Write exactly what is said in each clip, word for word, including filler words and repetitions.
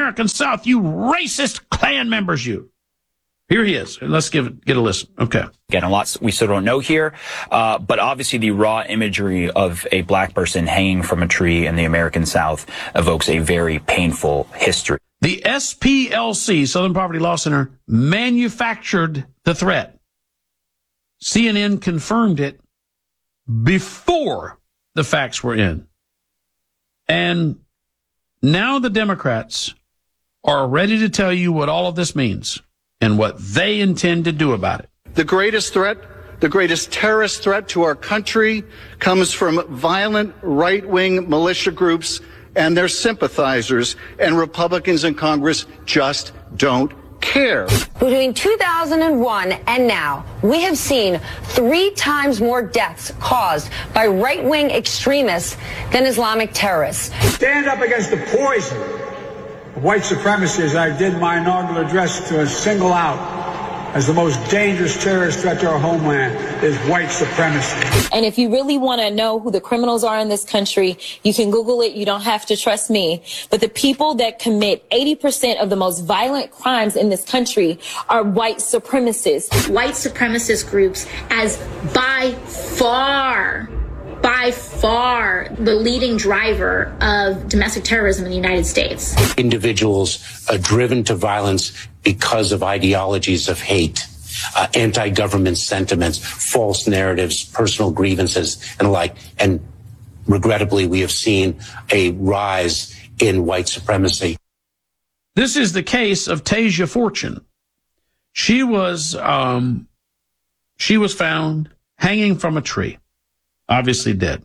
American South, you racist Klan members, you. Here he is. Let's give it, get a listen. Okay. Again, a lot we still don't know here, uh, but obviously the raw imagery of a black person hanging from a tree in the American South evokes a very painful history. The S P L C, Southern Poverty Law Center, manufactured the threat. C N N confirmed it before the facts were in. And now the Democrats are ready to tell you what all of this means and what they intend to do about it. The greatest threat, the greatest terrorist threat to our country comes from violent right-wing militia groups and their sympathizers, and Republicans in Congress just don't care. Between two thousand one and now, we have seen three times more deaths caused by right-wing extremists than Islamic terrorists. Stand up against the poison of white supremacy, as I did my inaugural address, to single out as the most dangerous terrorist threat to our homeland is white supremacy. And if you really want to know who the criminals are in this country, you can Google it. You don't have to trust me. But the people that commit eighty percent of the most violent crimes in this country are white supremacists. White supremacist groups as by far, by far the leading driver of domestic terrorism in the United States. Individuals are driven to violence because of ideologies of hate, uh, anti-government sentiments, false narratives, personal grievances, and the like. And regrettably, we have seen a rise in white supremacy. This is the case of Tasia Fortune. She was, um, she was found hanging from a tree, obviously dead.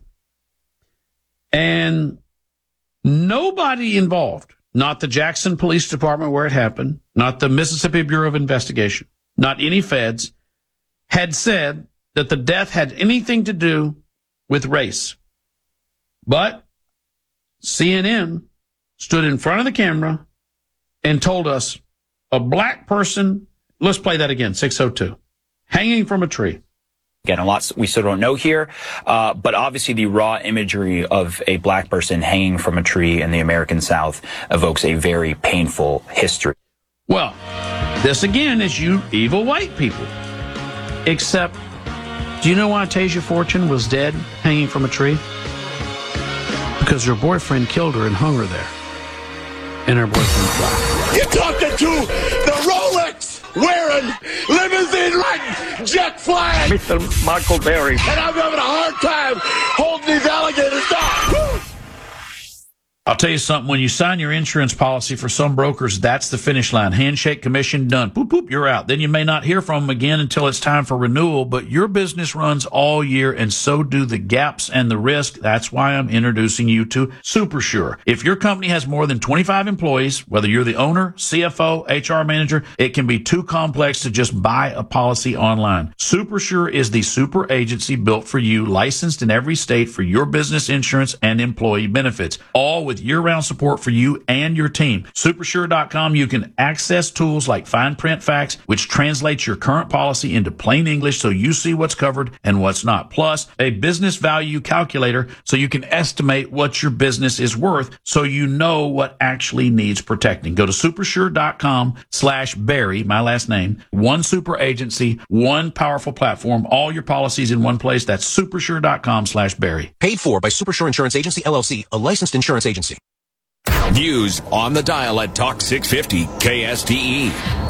And nobody involved, not the Jackson Police Department where it happened, not the Mississippi Bureau of Investigation, not any feds, had said that the death had anything to do with race. But C N N stood in front of the camera and told us a black person, let's play that again, six oh two, hanging from a tree. Again, a lot we still don't know here, uh, but obviously the raw imagery of a black person hanging from a tree in the American South evokes a very painful history. Well, this again is you evil white people. Except, do you know why Tasia Fortune was dead hanging from a tree? Because her boyfriend killed her and hung her there. And her boyfriend fly. You're talking to the Rolex wearing, limousine riding, jet flying Mister Michael Berry. And I'm having a hard time holding these alligators down. Woo! I'll tell you something, when you sign your insurance policy for some brokers, that's the finish line. Handshake, commission, done. Poop, poop, you're out. Then you may not hear from them again until it's time for renewal, but your business runs all year, and so do the gaps and the risk. That's why I'm introducing you to SuperSure. If your company has more than twenty-five employees, whether you're the owner, C F O, H R manager, it can be too complex to just buy a policy online. SuperSure is the super agency built for you, licensed in every state for your business insurance and employee benefits, all with year-round support for you and your team. Supersure dot com, you can access tools like fine print facts, which translates your current policy into plain English so you see what's covered and what's not. Plus, a business value calculator so you can estimate what your business is worth so you know what actually needs protecting. Go to supersure dot com slash Barry, my last name. One super agency, one powerful platform, all your policies in one place. That's supersure dot com slash Barry. Paid for by Supersure Insurance Agency, L L C, a licensed insurance agency. News on the dial at Talk six fifty K S T E.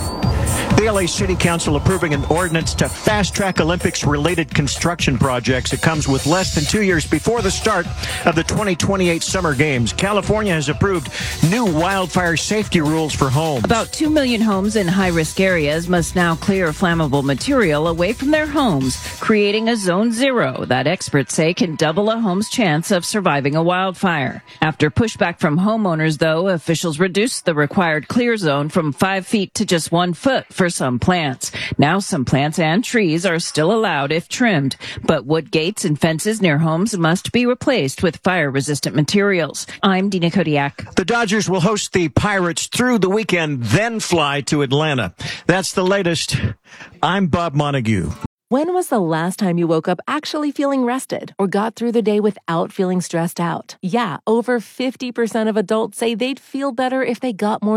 The L A City Council approving an ordinance to fast-track Olympics-related construction projects. It comes with less than two years before the start of the twenty twenty-eight Summer Games. California has approved new wildfire safety rules for homes. About two million homes in high-risk areas must now clear flammable material away from their homes, creating a zone zero that experts say can double a home's chance of surviving a wildfire. After pushback from homeowners, though, officials reduced the required clear zone from five feet to just one foot for some plants. Now some plants and trees are still allowed if trimmed, but wood gates and fences near homes must be replaced with fire-resistant materials. I'm Dina Kodiak. The Dodgers will host the Pirates through the weekend, then fly to Atlanta. That's the latest. I'm Bob Montague. When was the last time you woke up actually feeling rested or got through the day without feeling stressed out? Yeah, over fifty percent of adults say they'd feel better if they got more